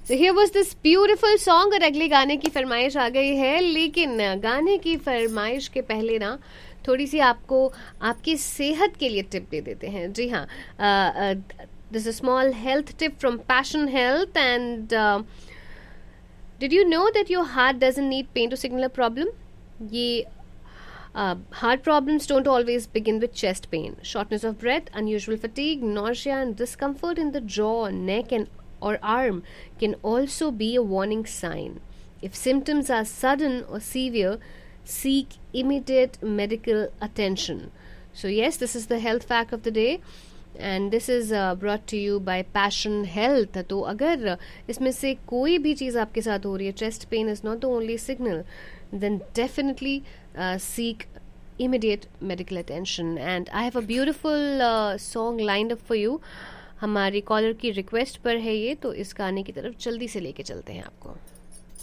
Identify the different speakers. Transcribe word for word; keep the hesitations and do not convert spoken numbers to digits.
Speaker 1: So here was this beautiful song और अगले गाने की फरमाइश आ गई है, लेकिन गाने की फरमाइश के पहले ना थोड़ी सी आपको आपकी सेहत के लिए टिप दे देते हैं. जी हाँ, this a small health tip from passion health. And did you know that your heart doesn't need pain to signal a problem? ये Uh, heart problems don't always begin with chest pain. Shortness of breath, unusual fatigue, nausea, and discomfort in the jaw, neck, and or arm can also be a warning sign. If symptoms are sudden or severe, seek immediate medical attention. So yes, this is the health fact of the day. And this is uh, brought to you by Passion Health. तो अगर इसमें से कोई भी चीज़ आपके साथ हो रही है, chest pain is not the only signal, then definitely uh, seek immediate medical attention. And I have a beautiful uh, song lined up for you. हमारी कॉलर की रिक्वेस्ट पर है ये, तो इस गाने की तरफ जल्दी से लेके चलते हैं आपको.